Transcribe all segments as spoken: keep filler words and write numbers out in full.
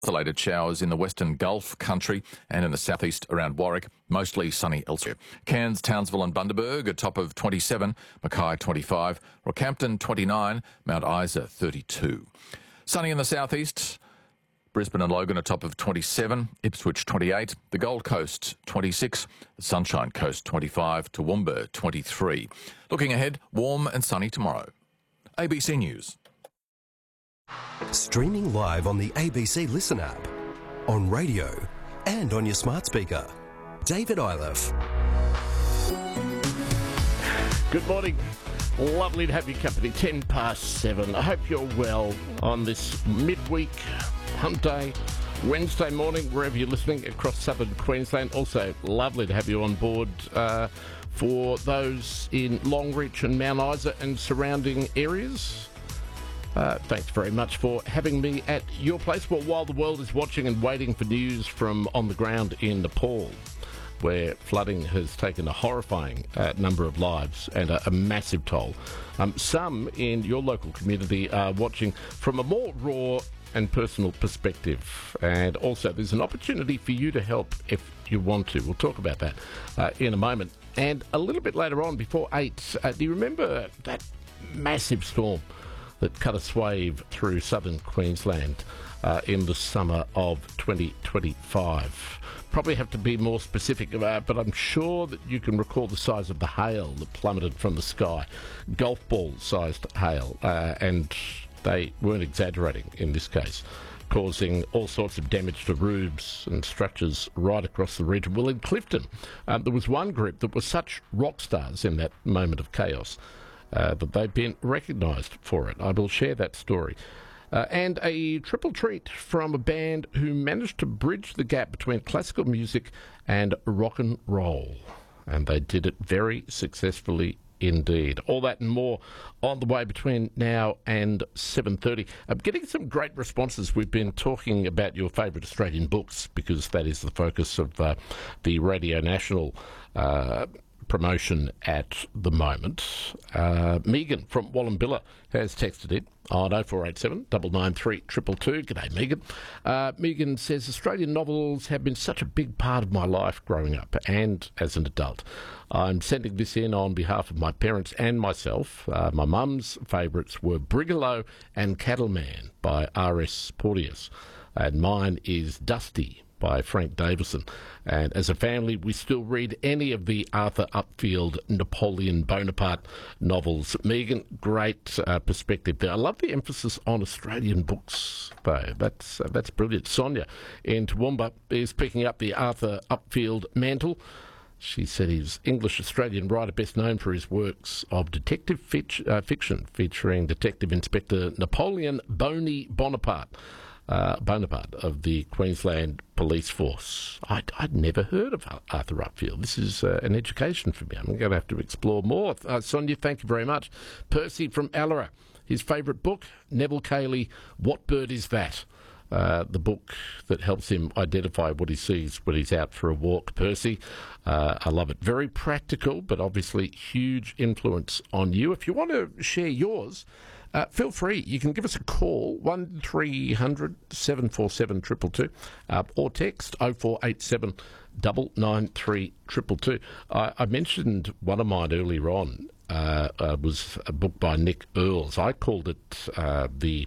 Isolated showers in the western Gulf country and in the southeast around Warwick. Mostly sunny elsewhere. Cairns, Townsville and Bundaberg a top of twenty-seven, Mackay twenty-five, Rockhampton twenty-nine, Mount Isa thirty-two. Sunny in the southeast. Brisbane and Logan a top of twenty-seven, Ipswich twenty-eight, the Gold Coast twenty-six, the Sunshine Coast twenty-five, Toowoomba twenty-three. Looking ahead, warm and sunny tomorrow. A B C News. Streaming live on the A B C Listen app, on radio and on your smart speaker. David Iliff. Good morning. Lovely to have your company. ten past seven. I hope you're well on this midweek hump day, Wednesday morning, wherever you're listening across southern Queensland. Also, lovely to have you on board uh, for those in Longreach and Mount Isa and surrounding areas. Uh, thanks very much for having me at your place. Well, while the world is watching and waiting for news from on the ground in Nepal, where flooding has taken a horrifying uh, number of lives and a, a massive toll, um, some in your local community are watching from a more raw and personal perspective. And also, there's an opportunity for you to help if you want to. We'll talk about that uh, in a moment. And a little bit later on, before eight, uh, do you remember that massive storm that cut a swathe through southern Queensland uh, in the summer of twenty twenty-five. Probably have to be more specific about it, but I'm sure that you can recall the size of the hail that plummeted from the sky. Golf ball-sized hail, uh, and they weren't exaggerating in this case, causing all sorts of damage to roofs and structures right across the region. Well, in Clifton, um, there was one group that was such rock stars in that moment of chaos Uh, that they've been recognised for it. I will share that story. Uh, and a triple treat from a band who managed to bridge the gap between classical music and rock and roll. And they did it very successfully indeed. All that and more on the way between now and seven thirty. I'm getting some great responses. We've been talking about your favourite Australian books because that is the focus of uh, the Radio National uh promotion at the moment. Uh, Megan from Wallumbilla has texted in on oh four eight seven, nine nine three, two two two. G'day, Megan. Uh, Megan says, Australian novels have been such a big part of my life growing up and as an adult. I'm sending this in on behalf of my parents and myself. Uh, my mum's favourites were Brigalow and Cattleman by R S Porteous, and mine is Dusty by Frank Davison. And as a family, we still read any of the Arthur Upfield, Napoleon Bonaparte novels. Megan, great uh, perspective there. I love the emphasis on Australian books, though. That's, uh, that's brilliant. Sonia in Toowoomba is picking up the Arthur Upfield mantle. She said he's English-Australian writer best known for his works of detective fic- uh, fiction featuring Detective Inspector Napoleon Boney Bonaparte. Uh, Bonaparte of the Queensland Police Force. I'd, I'd never heard of Arthur Upfield. This is uh, an education for me. I'm going to have to explore more. Uh, Sonia, thank you very much. Percy from Allera, his favourite book, Neville Cayley, What Bird Is That? Uh, the book that helps him identify what he sees when he's out for a walk. Percy, uh, I love it. Very practical, but obviously huge influence on you. If you want to share yours, Uh, feel free. You can give us a call, one three hundred, seven four seven, two two two, uh, or text oh four eight seven, nine nine three, two two two. I, I mentioned one of mine earlier on uh, uh, was a book by Nick Earls. I called it uh, the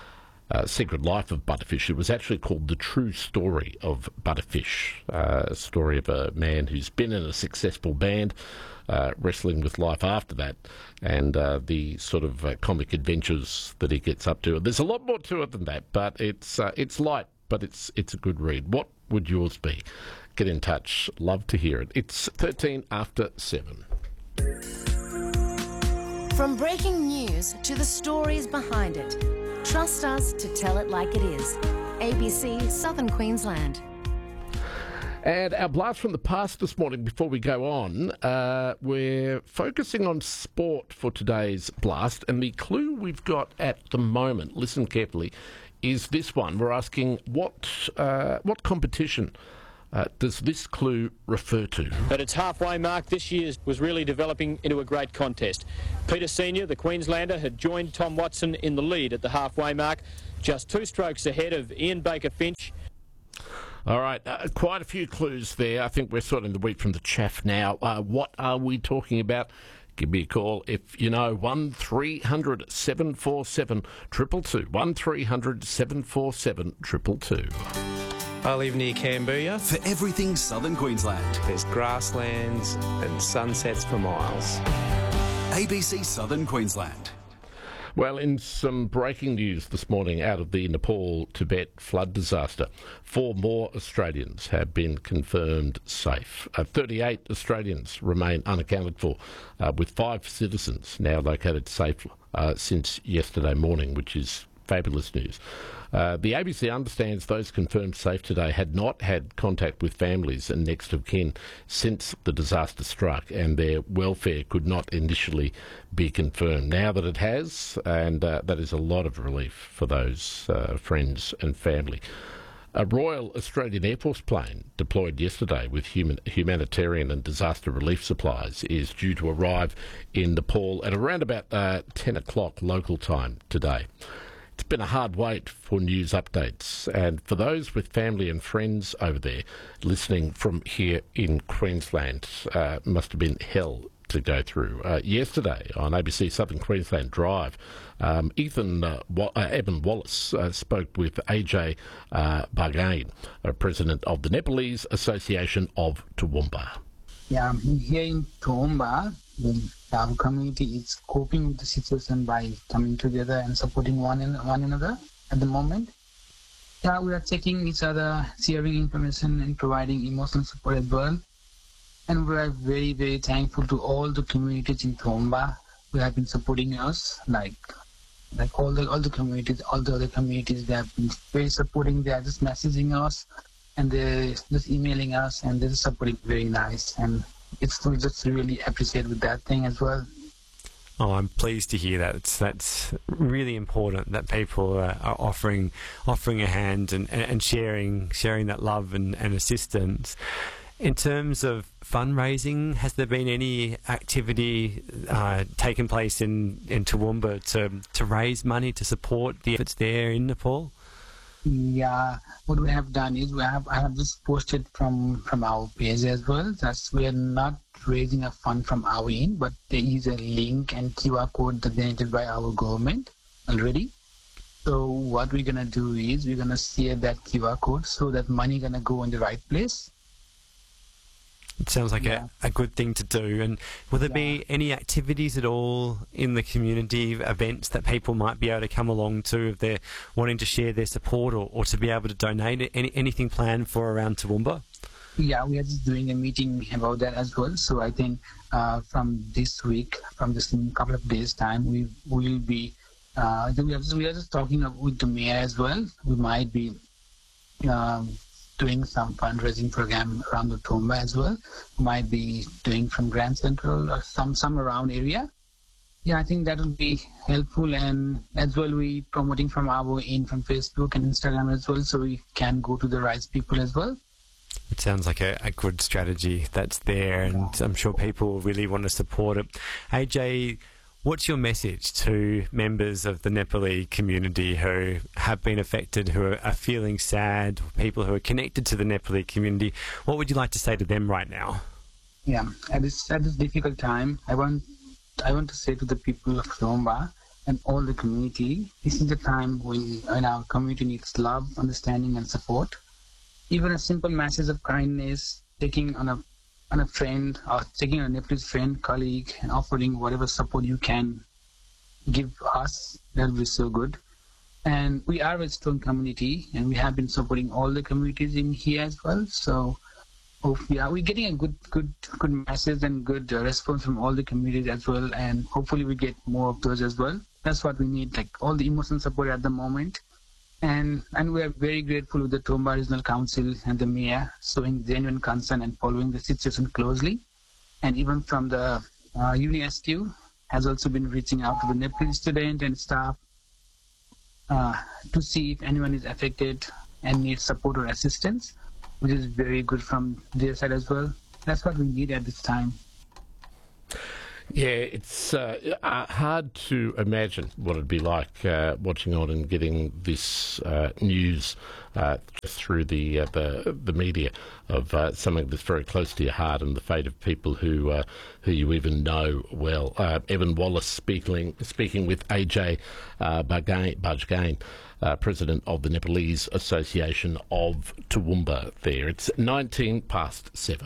uh, Secret Life of Butterfish. It was actually called The True Story of Butterfish, uh, a story of a man who's been in a successful band, Uh, wrestling with life after that, and uh, the sort of uh, comic adventures that he gets up to. There's a lot more to it than that, but it's uh, it's light, but it's it's a good read. What would yours be? Get in touch. Love to hear it. It's thirteen after seven. From breaking news to the stories behind it, trust us to tell it like it is. A B C Southern Queensland. And our blast from the past this morning, before we go on, uh, we're focusing on sport for today's blast. And the clue we've got at the moment, listen carefully, is this one. We're asking what uh, what competition uh, does this clue refer to? At its halfway mark, this year was really developing into a great contest. Peter Senior, the Queenslander, had joined Tom Watson in the lead at the halfway mark. just two strokes ahead of Ian Baker Finch. All right, uh, quite a few clues there. I think we're sorting the wheat from the chaff now. Uh, what are we talking about? Give me a call if you know. one three hundred seven four seven two two two. one three hundred seven four seven two two two. I live near Cambodia. For everything Southern Queensland. There's grasslands and sunsets for miles. A B C Southern Queensland. Well, in some breaking news this morning out of the Nepal-Tibet flood disaster, four more Australians have been confirmed safe. Uh, thirty-eight Australians remain unaccounted for, uh, with five citizens now located safe uh, since yesterday morning, which is fabulous news. Uh, the A B C understands those confirmed safe today had not had contact with families and next of kin since the disaster struck, and their welfare could not initially be confirmed. Now that it has, and uh, that is a lot of relief for those uh, friends and family. A Royal Australian Air Force plane deployed yesterday with human, humanitarian and disaster relief supplies is due to arrive in Nepal at around about uh, ten o'clock local time today. It's been a hard wait for news updates, and for those with family and friends over there listening from here in Queensland, uh, must have been hell to go through. Uh, yesterday on A B C Southern Queensland Drive, um, Ethan uh, Wa- uh, Evan Wallace uh, spoke with A J uh, Bargain, uh, president of the Nepalese Association of Toowoomba. Yeah, here in Toowoomba, our community is coping with the situation by coming together and supporting one and one another at the moment. Yeah, we are checking each other, sharing information and providing emotional support as well. And we are very, very thankful to all the communities in Toowoomba who have been supporting us, like like all the all the communities, all the other communities, they have been very supporting. They are just messaging us and they're just emailing us, and they're just supporting very nice. And it's we just really appreciate with that thing as well. Oh, I'm pleased to hear that. It's, that's really important that people are, are offering offering a hand and, and sharing sharing that love and, and assistance. In terms of fundraising, has there been any activity uh, taken place in, in Toowoomba to, to raise money to support the efforts there in Nepal? Yeah, what we have done is we have I have just posted from, from our page as well. That's we are not raising a fund from our end, but there is a link and Q R code that donated by our government already. So what we're gonna do is we're gonna share that Q R code so that money gonna go in the right place. It sounds like Yeah. a, a good thing to do. And will there Yeah. be any activities at all in the community, events that people might be able to come along to if they're wanting to share their support or, or to be able to donate? Any, anything planned for around Toowoomba? Yeah, we are just doing a meeting about that as well. So I think uh, from this week, from this in a couple of days' time, we will be. Uh, we are just, we are just talking with the mayor as well. We might be um, doing some fundraising program around the Toowoomba as well. We might be doing from Grand Central or some some around area. Yeah, I think that will be helpful, and as well we promoting from our end from Facebook and Instagram as well, so we can go to the right people as well. It sounds like a, a good strategy that's there, and I'm sure people really want to support it. A J, what's your message to members of the Nepali community who have been affected, who are, are feeling sad, people who are connected to the Nepali community? What would you like to say to them right now? Yeah, at this at this difficult time, I want I want to say to the people of Toowoomba and all the community, this is the time when, when our community needs love, understanding, and support. Even a simple message of kindness, taking on a on a friend or taking on a Nepalese friend, colleague, and offering whatever support you can give us, that will be so good. And we are a strong community, and we have been supporting all the communities in here as well. So, oh, yeah, we're getting a good, good, good message and good uh, response from all the communities as well. And hopefully, we get more of those as well. That's what we need, like all the emotional support at the moment. And and we are very grateful with the Toowoomba Regional Council and the Mayor showing genuine concern and following the situation closely. And even from the uh, UniSQ has also been reaching out to the Nepalese student and staff uh, to see if anyone is affected and needs support or assistance, which is very good from their side as well. That's what we need at this time. Yeah, it's uh, uh, hard to imagine what it'd be like uh, watching on and getting this uh, news uh, just through the, uh, the the media of uh, something that's very close to your heart and the fate of people who uh, who you even know well. Uh, Evan Wallace speaking speaking with A J uh, Bajgain, uh, president of the Nepalese Association of Toowoomba. There, it's nineteen past seven.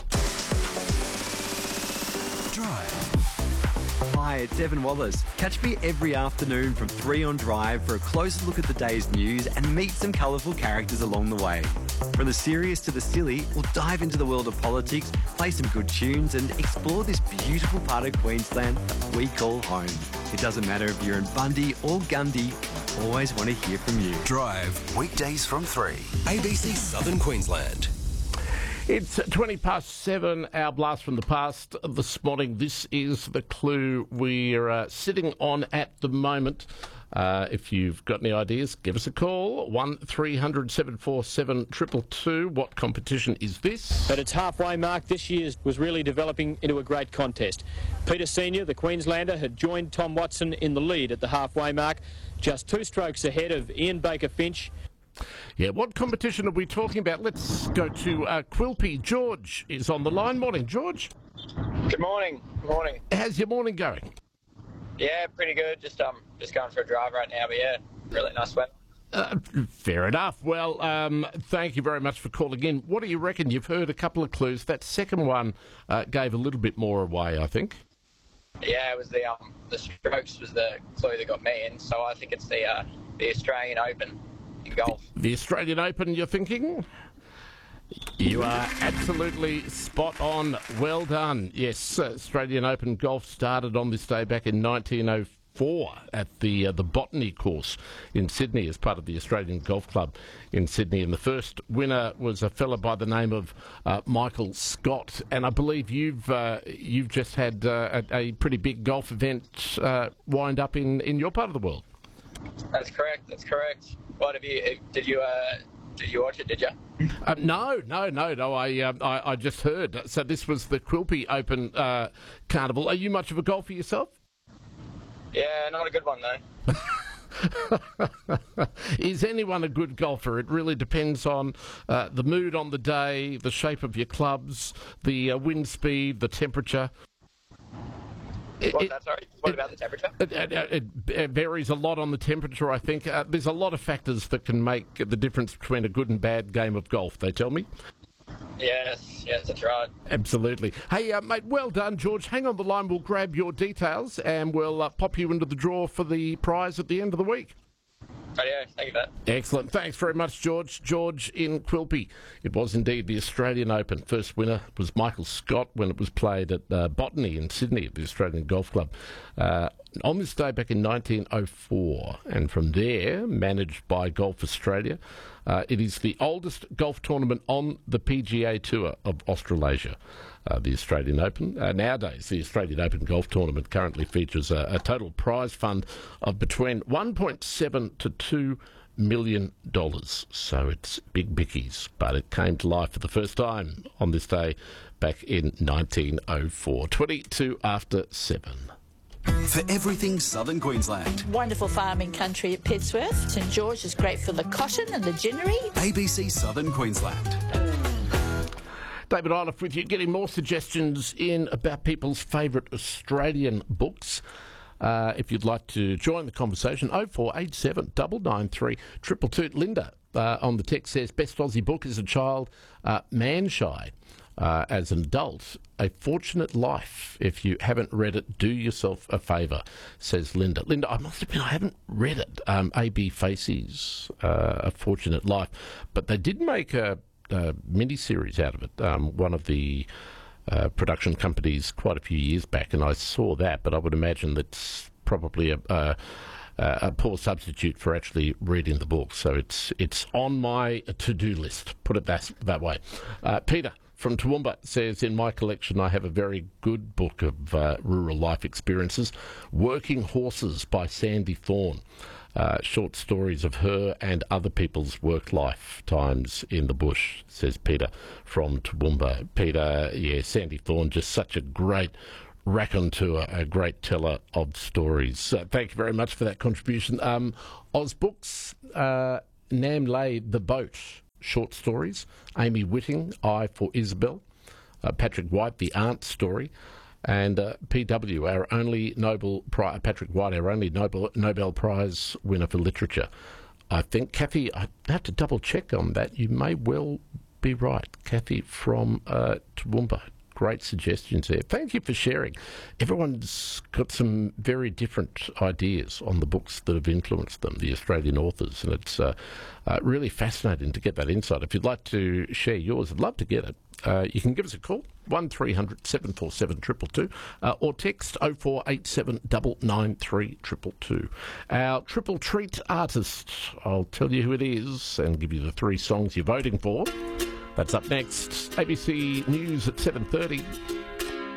Hi, it's Evan Wallace. Catch me every afternoon from three on Drive for a closer look at the day's news and meet some colourful characters along the way. From the serious to the silly, we'll dive into the world of politics, play some good tunes and explore this beautiful part of Queensland that we call home. It doesn't matter if you're in Bundy or Gundy, always want to hear from you. Drive, weekdays from three. A B C Southern Queensland. It's twenty past seven, our blast from the past this morning. This is the clue we're uh, sitting on at the moment. Uh, if you've got any ideas, give us a call. one three hundred seven four seven two two two. What competition is this? At its halfway mark, this year was really developing into a great contest. Peter Senior, the Queenslander, had joined Tom Watson in the lead at the halfway mark, just two strokes ahead of Ian Baker Finch. Yeah, what competition are we talking about? Let's go to uh, Quilpie. George is on the line. Morning, George. Good morning. Good morning. How's your morning going? Yeah, pretty good. Just um, just going for a drive right now, but yeah, really nice weather. Uh, fair enough. Well, um, thank you very much for calling in. What do you reckon? You've heard a couple of clues. That second one uh, gave a little bit more away, I think. Yeah, it was the um, the strokes was the clue that got me in. So I think it's the uh, the Australian Open. Golf. The Australian Open, you're thinking? You are absolutely spot on. Well done. Yes, uh, Australian Open golf started on this day back in nineteen oh four at the uh, the Botany course in Sydney as part of the Australian Golf Club in Sydney. And the first winner was a fella by the name of uh, Michael Scott. And I believe you've uh, you've just had uh, a, a pretty big golf event uh, wind up in, in your part of the world. That's correct. That's correct. What have you? Did you? Uh, did you watch it? Did you? Uh, no, no, no, no. I, uh, I I just heard. So this was the Quilpie Open uh, Carnival. Are you much of a golfer yourself? Yeah, not a good one though. Is anyone a good golfer? It really depends on uh, the mood on the day, the shape of your clubs, the uh, wind speed, the temperature. What's It, that, sorry? What it, about the temperature? It, it, it varies a lot on the temperature, I think. Uh, there's a lot of factors that can make the difference between a good and bad game of golf, they tell me. Yes, yes, that's right. Absolutely. Hey, uh, mate, well done, George. Hang on the line. We'll grab your details and we'll uh, pop you into the draw for the prize at the end of the week. Oh, yeah, thank you for that. Excellent. Thanks very much, George. George in Quilpie. It was indeed the Australian Open. First winner was Michael Scott when it was played at uh, Botany in Sydney at the Australian Golf Club uh, on this day back in nineteen oh four. And from there, managed by Golf Australia, uh, it is the oldest golf tournament on the P G A Tour of Australasia. Uh, the Australian Open. Uh, nowadays, the Australian Open Golf Tournament currently features a, a total prize fund of between one point seven to two million dollars. So it's big bickies, but it came to life for the first time on this day back in nineteen oh four. twenty-two after seven. For everything Southern Queensland. Wonderful farming country at Pitsworth. St George is great for the cotton and the ginnery. A B C Southern Queensland. David Iliff with you, getting more suggestions in about people's favourite Australian books. Uh, if you'd like to join the conversation, oh four eight seven, nine nine three, two two two. Linda uh, on the text says, best Aussie book as a child, uh, Man Shy. Uh, as an adult, A Fortunate Life. If you haven't read it, do yourself a favour, says Linda. Linda, I must admit, I haven't read it. Um, A B Facey's uh, A Fortunate Life. But they did make a, a mini-series out of it. Um, one of the uh, production companies quite a few years back, and I saw that, but I would imagine that's probably a... a Uh, a poor substitute for actually reading the book. So it's it's on my to-do list, put it that, that way. Uh, Peter from Toowoomba says, in my collection I have a very good book of uh, rural life experiences, Working Horses by Sandy Thorne. Uh, short stories of her and other people's work lifetimes in the bush, says Peter from Toowoomba. Peter, yeah, Sandy Thorne, just such a great raconteur, a great teller of stories. So thank you very much for that contribution. Um, Oz Books, uh, Nam Lay the Boat, short stories. Amy Whitting, I for Isabel. Uh, Patrick White, The Aunt Story. And uh, P W, our only Nobel Prize, Patrick White, our only Nobel, Nobel Prize winner for literature. I think, Kathy, I have to double check on that. You may well be right. Kathy from uh, Toowoomba. Great suggestions there. Thank you for sharing. Everyone's got some very different ideas on the books that have influenced them, the Australian authors, and it's uh, uh, really fascinating to get that insight. If you'd like to share yours, I'd love to get it. Uh, you can give us a call, one three hundred seven four seven two two two, uh, or text oh four eight seven nine nine three two two two. Our triple treat artist, I'll tell you who it is and give you the three songs you're voting for. That's up next. A B C News at seven thirty.